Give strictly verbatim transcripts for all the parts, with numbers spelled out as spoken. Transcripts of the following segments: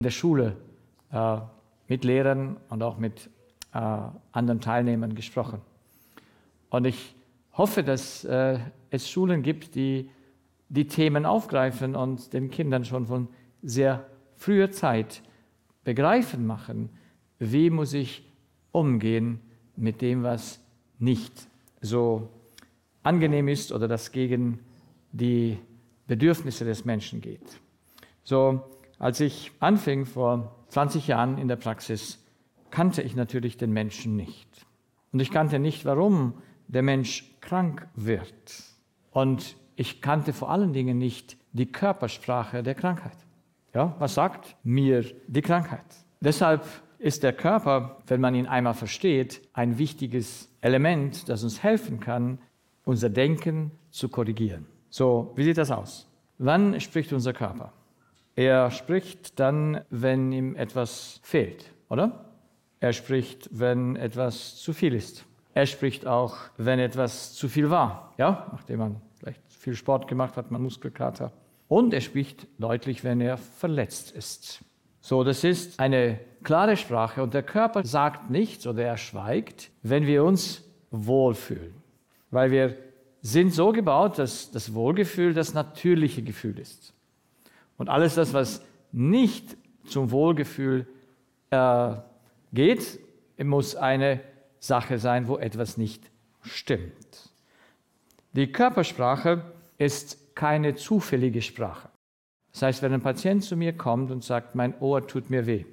in der Schule äh, mit Lehrern und auch mit äh, anderen Teilnehmern gesprochen. Und ich hoffe, dass äh, es Schulen gibt, die die Themen aufgreifen und den Kindern schon von sehr früher Zeit begreifen machen, wie muss ich umgehen mit dem, was nicht so angenehm ist oder das gegen die Bedürfnisse des Menschen geht. So, als ich anfing vor zwanzig Jahren in der Praxis, kannte ich natürlich den Menschen nicht. Und ich kannte nicht, warum der Mensch krank wird. Und ich kannte vor allen Dingen nicht die Körpersprache der Krankheit. Ja, was sagt mir die Krankheit? Deshalb ist der Körper, wenn man ihn einmal versteht, ein wichtiges Element, das uns helfen kann, unser Denken zu korrigieren. So, wie sieht das aus? Wann spricht unser Körper? Er spricht dann, wenn ihm etwas fehlt, oder? Er spricht, wenn etwas zu viel ist. Er spricht auch, wenn etwas zu viel war, ja, nachdem man vielleicht viel Sport gemacht hat, man Muskelkater. Und er spricht deutlich, wenn er verletzt ist. So, das ist eine klare Sprache und der Körper sagt nichts oder er schweigt, wenn wir uns wohlfühlen. Weil wir sind so gebaut, dass das Wohlgefühl das natürliche Gefühl ist. Und alles das, was nicht zum Wohlgefühl äh, geht, muss eine Sache sein, wo etwas nicht stimmt. Die Körpersprache ist keine zufällige Sprache. Das heißt, wenn ein Patient zu mir kommt und sagt, mein Ohr tut mir weh,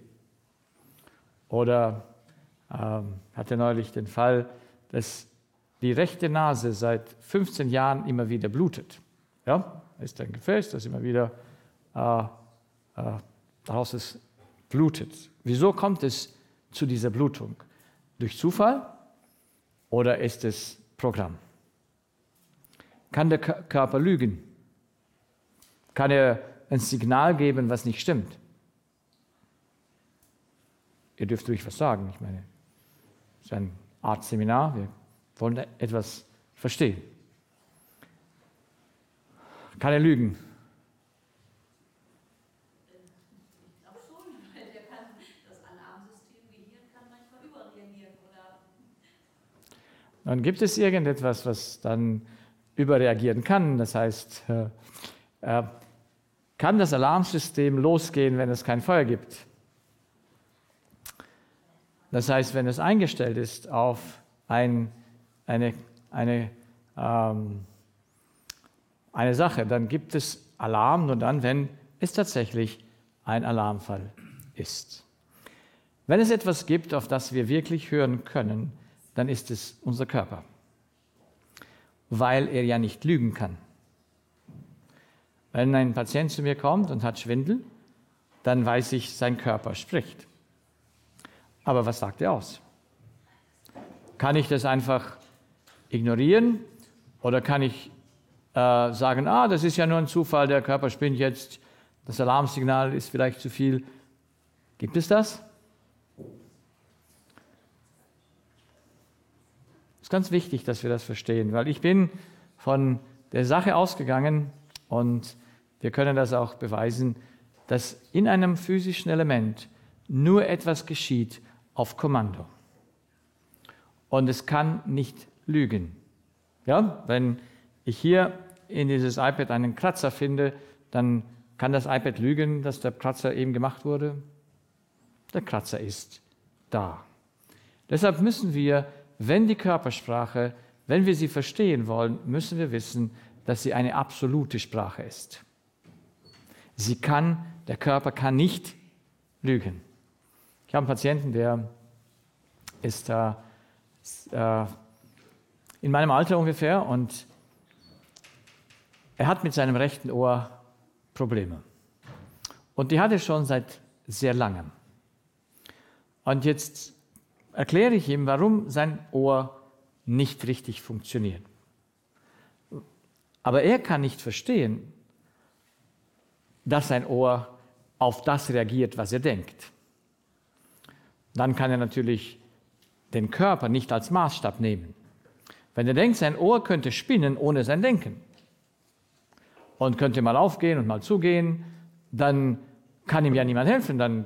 oder ähm, hatte neulich den Fall, dass die rechte Nase seit fünfzehn Jahren immer wieder blutet. Ja, ist ein Gefäß, das immer wieder äh, äh, daraus ist, blutet. Wieso kommt es zu dieser Blutung? Durch Zufall oder ist es Programm? Kann der K- Körper lügen? Kann er ein Signal geben, was nicht stimmt? Ihr dürft ruhig was sagen. Ich meine, es ist ein Arztseminar, wir wollen etwas verstehen. Kann er lügen? Ich glaube schon, weil der kann, das Alarmsystem Gehirn kann manchmal überreagieren. Oder Dann gibt es irgendetwas, was dann überreagieren kann. Das heißt, äh, äh, kann das Alarmsystem losgehen, wenn es kein Feuer gibt? Das heißt, wenn es eingestellt ist auf ein, eine, eine, ähm, eine Sache, dann gibt es Alarm nur dann, wenn es tatsächlich ein Alarmfall ist. Wenn es etwas gibt, auf das wir wirklich hören können, dann ist es unser Körper, weil er ja nicht lügen kann. Wenn ein Patient zu mir kommt und hat Schwindel, dann weiß ich, sein Körper spricht. Aber was sagt er aus? Kann ich das einfach ignorieren oder kann ich äh, sagen, ah, das ist ja nur ein Zufall, der Körper spinnt jetzt, das Alarmsignal ist vielleicht zu viel. Gibt es das? Es ist ganz wichtig, dass wir das verstehen, weil ich bin von der Sache ausgegangen und wir können das auch beweisen, dass in einem physischen Element nur etwas geschieht auf Kommando. Und es kann nicht lügen. Ja, wenn ich hier in dieses iPad einen Kratzer finde, dann kann das iPad lügen, dass der Kratzer eben gemacht wurde. Der Kratzer ist da. Deshalb müssen wir, wenn die Körpersprache, wenn wir sie verstehen wollen, müssen wir wissen, dass sie eine absolute Sprache ist. Sie kann, der Körper kann nicht lügen. Ich habe einen Patienten, der ist äh, äh, in meinem Alter ungefähr und er hat mit seinem rechten Ohr Probleme. Und die hat er schon seit sehr langem. Und jetzt erkläre ich ihm, warum sein Ohr nicht richtig funktioniert. Aber er kann nicht verstehen, dass sein Ohr auf das reagiert, was er denkt. Dann kann er natürlich den Körper nicht als Maßstab nehmen. Wenn er denkt, sein Ohr könnte spinnen ohne sein Denken und könnte mal aufgehen und mal zugehen, dann kann ihm ja niemand helfen, dann